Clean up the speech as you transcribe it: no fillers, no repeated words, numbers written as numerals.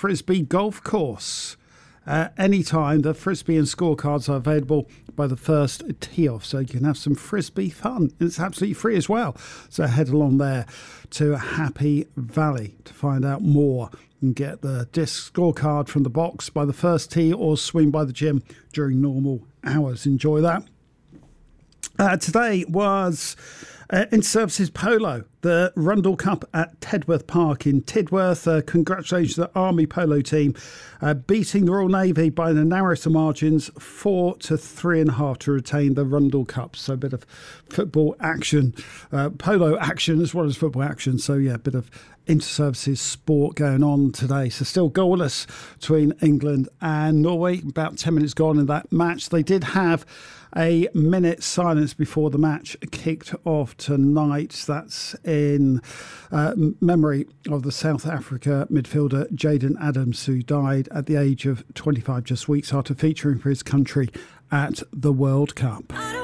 Frisbee Golf Course. Anytime, the Frisbee and scorecards are available by the first tee off, so you can have some Frisbee fun. It's absolutely free as well. So head along there to Happy Valley to find out more and get the disc scorecard from the box by the first tee or swing by the gym during normal hours. Enjoy that. Today was Interservices Polo, the Rundle Cup at Tedworth Park in Tidworth. Congratulations to the Army Polo team, beating the Royal Navy by the narrowest of margins, 4-3.5 to retain the Rundle Cup. So a bit of football action, polo action as well as football action. So yeah, a bit of Interservices sport going on today. So still goalless between England and Norway. About 10 minutes gone in that match. They did have a minute silence before the match kicked off tonight. That's in memory of the South Africa midfielder Jaden Adams, who died at the age of 25 just weeks after featuring for his country at the World Cup.